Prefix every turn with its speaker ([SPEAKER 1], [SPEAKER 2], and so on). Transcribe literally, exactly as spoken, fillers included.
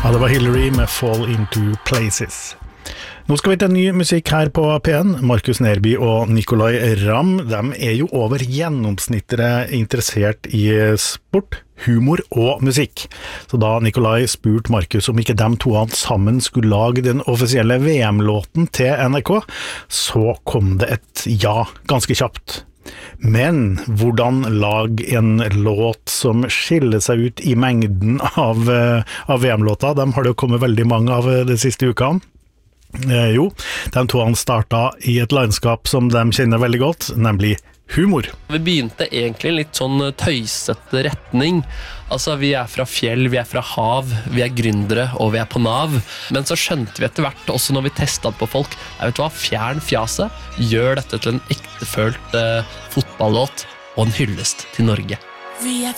[SPEAKER 1] Ja, det var Hillary med Fall Into Places. Nå skal vi til ny musikk her på P en. Markus Nerby og Nicolai Ramm, de er jo over gjennomsnittet interessert i sport, humor og musikk. Så da Nicolai spurte Markus om ikke de to sammen skulle lage den offisielle V M-låten til N R K, så kom det et ja ganske kjapt. Men hvordan lage en låt som skiller seg ut i mengden av, av V M-låta? De har det jo kommet veldig mange av de siste ukene. Eh, jo, de to han startet i et landskap som de kjenner veldig godt, nemlig humor.
[SPEAKER 2] Vi begynte egentlig en litt sånn tøysete retning. Altså, vi er fra fjell, vi er fra hav, vi er gründere og vi er på Nav. Men så skjønte vi etter hvert, også når vi testet det på folk, jeg vet hva, fjern fjaset, gjør dette til en ektefølt eh, fotballlåt og en hyllest til Norge.